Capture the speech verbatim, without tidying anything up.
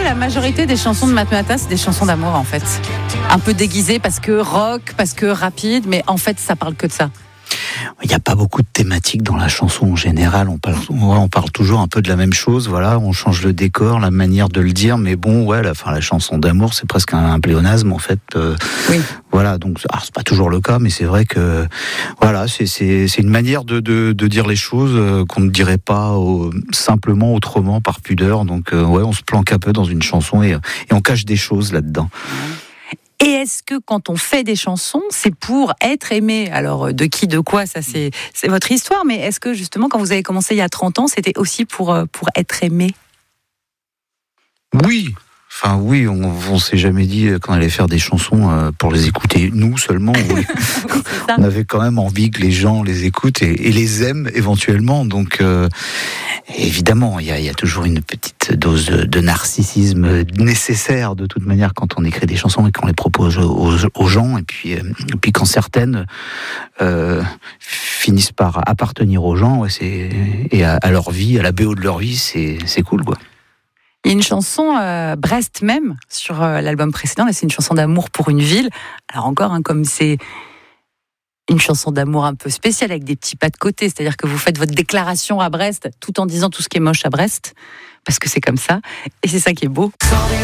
la majorité des chansons de Matmatah, c'est des chansons d'amour en fait. Un peu déguisées parce que rock, parce que rapide, mais en fait ça parle que de ça. Il n'y a pas beaucoup de thématiques dans la chanson en général. On parle, on parle toujours un peu de la même chose. Voilà, on change le décor, la manière de le dire, mais bon, ouais, la, enfin, la chanson d'amour, c'est presque un, un pléonasme en fait. Euh, oui. Voilà, donc alors, c'est pas toujours le cas, mais c'est vrai que voilà, c'est c'est, c'est une manière de, de de dire les choses euh, qu'on ne dirait pas euh, simplement autrement par pudeur. Donc euh, ouais, on se planque un peu dans une chanson et et on cache des choses là-dedans. Et est-ce que quand on fait des chansons, c'est pour être aimé ? Alors, de qui, de quoi, ça c'est, c'est votre histoire, mais est-ce que justement, quand vous avez commencé il y a trente ans, c'était aussi pour, pour être aimé ? Oui. Enfin oui, on, on s'est jamais dit qu'on allait faire des chansons euh, pour les écouter nous seulement. On, les, on avait quand même envie que les gens les écoutent et, et les aiment éventuellement. Donc euh, évidemment, il y a, y a toujours une petite dose de, de narcissisme nécessaire de toute manière quand on écrit des chansons et qu'on les propose aux, aux gens. Et puis, euh, et puis quand certaines euh, finissent par appartenir aux gens, ouais, c'est, et à, à leur vie, à la B O de leur vie, c'est, c'est cool, quoi. Il y a une chanson, euh, Brest même, sur euh, l'album précédent, là c'est une chanson d'amour pour une ville. Alors encore, hein, comme c'est une chanson d'amour un peu spéciale, avec des petits pas de côté, c'est-à-dire que vous faites votre déclaration à Brest, tout en disant tout ce qui est moche à Brest, parce que c'est comme ça, et c'est ça qui est beau.